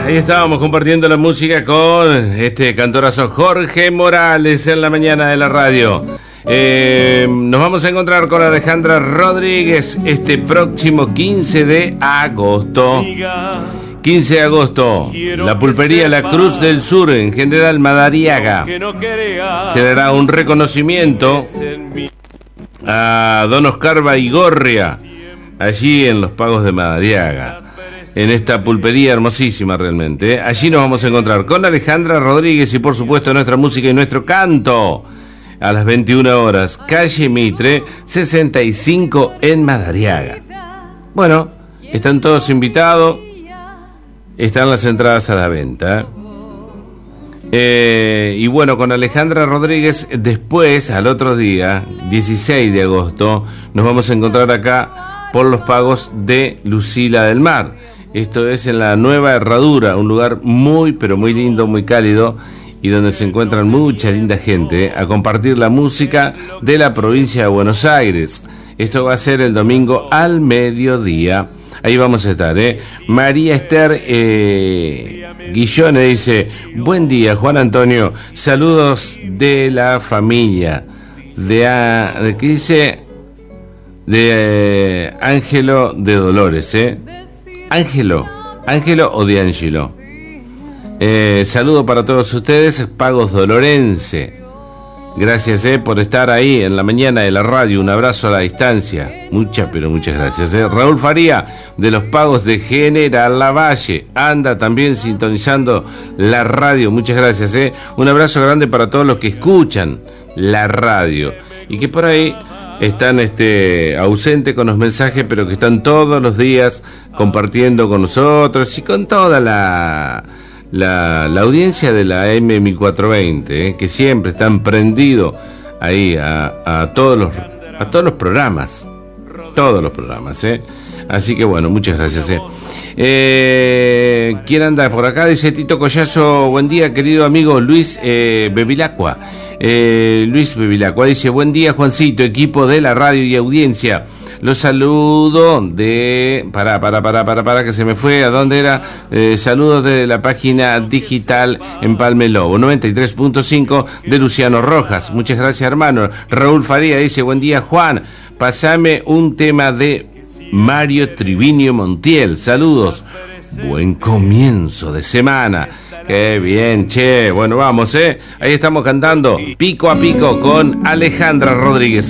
Ahí estábamos compartiendo la música con este cantorazo Jorge Morales en la mañana de la radio. Nos vamos a encontrar con Alejandra Rodríguez este próximo 15 de agosto. 15 de agosto, la pulpería La Cruz del Sur en General Madariaga. Se dará un reconocimiento a don Oscar Baigorria, allí en los Pagos de Madariaga, en esta pulpería hermosísima realmente, ¿eh? Allí nos vamos a encontrar con Alejandra Rodríguez y por supuesto nuestra música y nuestro canto a las 21 horas, calle Mitre 65 en Madariaga. Bueno, están todos invitados, están las entradas a la venta. Y bueno, con Alejandra Rodríguez después, al otro día, 16 de agosto, nos vamos a encontrar acá por los Pagos de Lucila del Mar. Esto es en la Nueva Herradura, un lugar muy, pero muy lindo, muy cálido, y donde se encuentran mucha linda gente a compartir la música de la provincia de Buenos Aires. Esto va a ser el domingo al mediodía. Ahí vamos a estar, ¿eh? María Esther Guillone dice: buen día, Juan Antonio. Saludos de la familia. ¿Qué dice? De Ángelo de Dolores, ¿eh? Ángelo o de Ángelo. Saludo para todos ustedes, Pagos Dolorense. Gracias por estar ahí en la mañana de la radio. Un abrazo a la distancia. Muchas gracias. Raúl Faría, de los Pagos de General Lavalle, anda también sintonizando la radio. Muchas gracias. Un abrazo grande para todos los que escuchan la radio y que por ahí están ausentes con los mensajes, pero que están todos los días compartiendo con nosotros y con toda la audiencia de la M1420, que siempre están prendidos ahí a todos los programas, así que bueno, muchas gracias. ¿Quién anda por acá? Dice Tito Collazo: buen día, querido amigo Luis Bevilacqua. Luis Bevilacqua dice: buen día, Juancito, equipo de la radio y audiencia. Los saludo de... Para que se me fue. ¿A dónde era? Saludos de la página digital en Palme Lobo 93.5 de Luciano Rojas. Muchas gracias, hermano. Raúl Faría dice: buen día, Juan. Pasame un tema de Mario Triviño Montiel. Saludos. Buen comienzo de semana. Qué bien, che. Bueno, vamos, ahí estamos cantando Pico a Pico con Alejandra Rodríguez.